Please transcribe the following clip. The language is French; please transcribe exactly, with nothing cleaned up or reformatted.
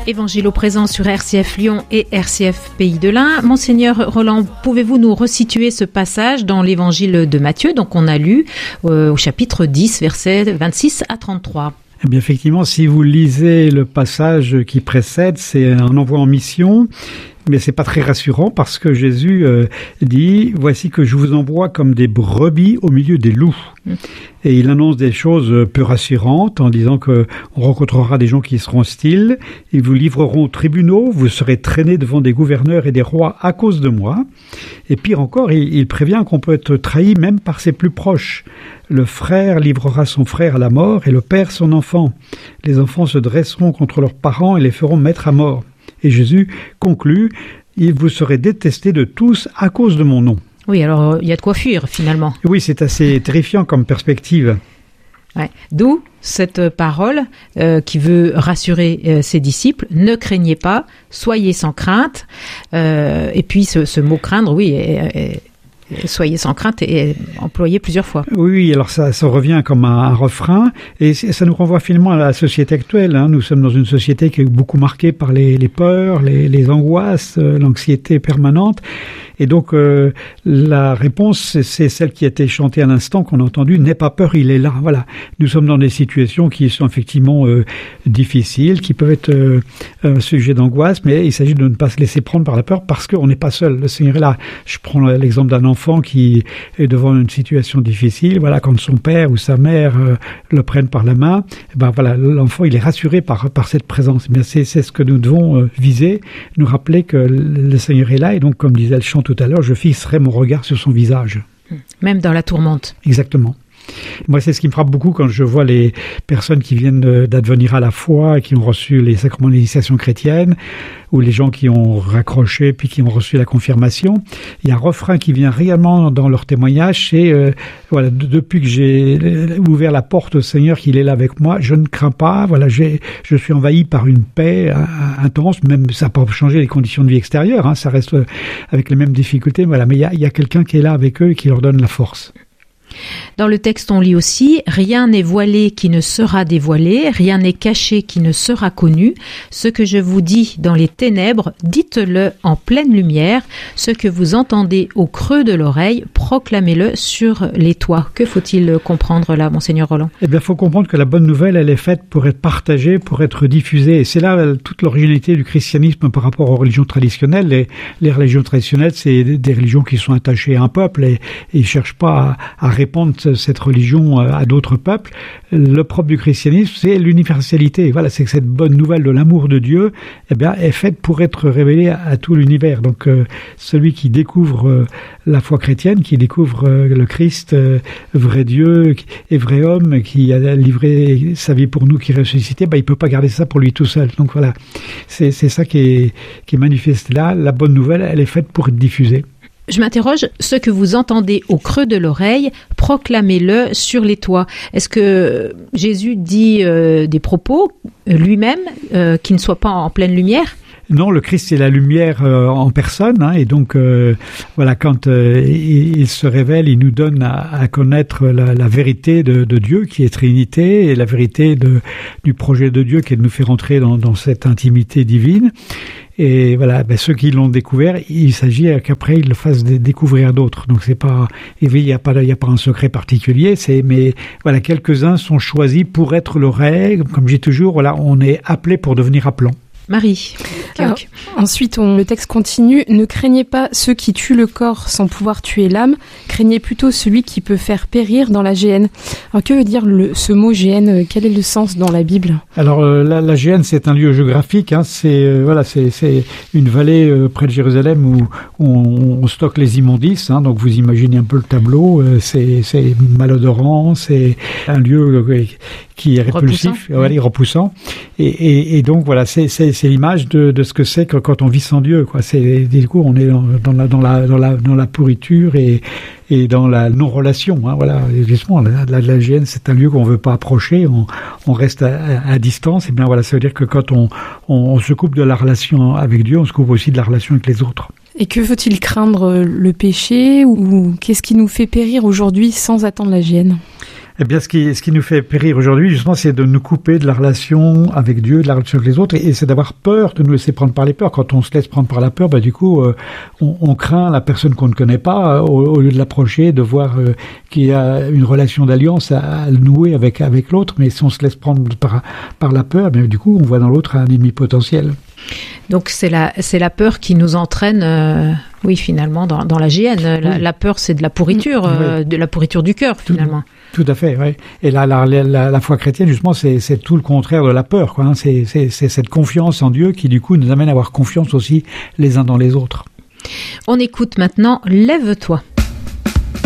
Évangile au présent sur R C F Lyon et R C F Pays de l'Ain. Monseigneur Roland, pouvez-vous nous resituer ce passage dans l'Évangile de Matthieu, donc on a lu euh, au chapitre dix, versets vingt-six à trente-trois. Eh bien, effectivement, si vous lisez le passage qui précède, c'est un envoi en mission. Mais c'est pas très rassurant parce que Jésus euh, dit « Voici que je vous envoie comme des brebis au milieu des loups. Mmh. » Et il annonce des choses peu rassurantes en disant que on rencontrera des gens qui seront hostiles, ils vous livreront aux tribunaux, vous serez traînés devant des gouverneurs et des rois à cause de moi. Et pire encore, il, il prévient qu'on peut être trahi même par ses plus proches. Le frère livrera son frère à la mort et le père son enfant. Les enfants se dresseront contre leurs parents et les feront mettre à mort. Et Jésus conclut « Vous serez détestés de tous à cause de mon nom. » Oui, alors il y a de quoi fuir finalement. Oui, c'est assez terrifiant comme perspective. Ouais. D'où cette parole euh, qui veut rassurer euh, ses disciples. Ne craignez pas, soyez sans crainte. Euh, et puis ce, ce mot craindre, oui, est, est, soyez sans crainte est employé plusieurs fois. Oui, alors ça, ça revient comme un, un refrain et ça nous renvoie finalement à la société actuelle. Hein. Nous sommes dans une société qui est beaucoup marquée par les, les peurs, les, les angoisses, l'anxiété permanente. Et donc, euh, la réponse, c'est celle qui a été chantée à l'instant, qu'on a entendu, « N'aie pas peur, il est là ». Voilà. Nous sommes dans des situations qui sont effectivement euh, difficiles, qui peuvent être euh, un sujet d'angoisse, mais il s'agit de ne pas se laisser prendre par la peur parce qu'on n'est pas seul. Le Seigneur est là. Je prends l'exemple d'un enfant qui est devant une situation difficile. Voilà, quand son père ou sa mère euh, le prennent par la main, ben voilà, l'enfant, il est rassuré par, par cette présence. Mais c'est, c'est ce que nous devons euh, viser, nous rappeler que le Seigneur est là. Et donc, comme disait le chant tout à l'heure, je fixerai mon regard sur son visage. Même dans la tourmente. Exactement. Moi, c'est ce qui me frappe beaucoup quand je vois les personnes qui viennent d'advenir à la foi et qui ont reçu les sacrements de l'initiation chrétienne, ou les gens qui ont raccroché puis qui ont reçu la confirmation. Il y a un refrain qui vient réellement dans leur témoignage, c'est euh, voilà, de, depuis que j'ai ouvert la porte au Seigneur, qu'il est là avec moi, je ne crains pas. Voilà, j'ai, je suis envahi par une paix hein, intense. Même ça n'a pas changé les conditions de vie extérieures, hein, ça reste avec les mêmes difficultés. Voilà, mais il y a, il y a quelqu'un qui est là avec eux et qui leur donne la force. Dans le texte, on lit aussi « Rien n'est voilé qui ne sera dévoilé, rien n'est caché qui ne sera connu. Ce que je vous dis dans les ténèbres, dites-le en pleine lumière. Ce que vous entendez au creux de l'oreille, proclamez-le sur les toits. » Que faut-il comprendre là, Monseigneur Roland ? Eh bien, il faut comprendre que la bonne nouvelle, elle est faite pour être partagée, pour être diffusée. Et c'est là toute l'originalité du christianisme par rapport aux religions traditionnelles. Les, les religions traditionnelles, c'est des religions qui sont attachées à un peuple et ils ne cherchent pas à, à répandre cette religion à d'autres peuples. Le propre du christianisme, c'est l'universalité. Voilà, c'est que cette bonne nouvelle de l'amour de Dieu, eh bien, est faite pour être révélée à, à tout l'univers. Donc, euh, celui qui découvre euh, la foi chrétienne, qui découvre euh, le Christ, euh, vrai Dieu et vrai homme, qui a livré sa vie pour nous, qui est ressuscité, ben, il peut pas garder ça pour lui tout seul. Donc voilà, c'est, c'est ça qui est, qui est manifesté là. La bonne nouvelle, elle est faite pour être diffusée. Je m'interroge, ce que vous entendez au creux de l'oreille, proclamez-le sur les toits. Est-ce que Jésus dit euh, des propos lui-même euh, qui ne soient pas en pleine lumière ? Non, le Christ c'est la lumière euh, en personne, hein, et donc euh, voilà, quand euh, il, il se révèle, il nous donne à, à connaître la, la vérité de, de Dieu qui est Trinité, et la vérité de, du projet de Dieu qui est de nous faire entrer dans, dans cette intimité divine. Et voilà, ben ceux qui l'ont découvert, il s'agit qu'après ils le fassent découvrir à d'autres. Donc c'est pas, il y a pas, il y a pas un secret particulier. C'est, mais voilà, quelques-uns sont choisis pour être le règle. Comme j'ai toujours, voilà, on est appelé pour devenir appelant. Marie. Alors, ensuite, on, le texte continue. Ne craignez pas ceux qui tuent le corps sans pouvoir tuer l'âme. Craignez plutôt celui qui peut faire périr dans la géhenne. Alors, que veut dire le, ce mot géhenne ? Quel est le sens dans la Bible ? Alors, euh, la, la géhenne, c'est un lieu géographique. Hein, c'est euh, voilà, c'est, c'est une vallée euh, près de Jérusalem où, où on, on stocke les immondices. Hein, donc, vous imaginez un peu le tableau. Euh, c'est, c'est malodorant. C'est un lieu euh, qui est répulsif, repoussant. Ouais, repoussant. Et, et, et donc, voilà, c'est, c'est c'est l'image de, de ce que c'est que quand on vit sans Dieu, quoi. C'est, du coup, on est dans, dans la, dans la, dans la, dans la pourriture et, et dans la non-relation, hein, voilà. Justement, la, la, la géhenne, c'est un lieu qu'on veut pas approcher, on, on reste à, à distance. Et bien, voilà, ça veut dire que quand on, on, on se coupe de la relation avec Dieu, on se coupe aussi de la relation avec les autres. Et que faut-il craindre, le péché, ou qu'est-ce qui nous fait périr aujourd'hui sans attendre la géhenne ? Eh bien, ce qui, ce qui nous fait périr aujourd'hui, justement, c'est de nous couper de la relation avec Dieu, de la relation avec les autres, et, et c'est d'avoir peur, de nous laisser prendre par les peurs. Quand on se laisse prendre par la peur, bah, du coup, euh, on, on craint la personne qu'on ne connaît pas, euh, au, au lieu de l'approcher, de voir euh, qu'il y a une relation d'alliance à, à nouer avec, avec l'autre. Mais si on se laisse prendre par, par la peur, bien, du coup, on voit dans l'autre un ennemi potentiel. Donc c'est la c'est la peur qui nous entraîne, euh, oui finalement dans dans la G N. La, oui. la peur c'est de la pourriture, oui. euh, de la pourriture du cœur finalement. Tout, tout à fait, oui. Et la la la, la foi chrétienne justement c'est c'est tout le contraire de la peur, quoi. Hein. C'est c'est c'est cette confiance en Dieu qui du coup nous amène à avoir confiance aussi les uns dans les autres. On écoute maintenant Lève-toi.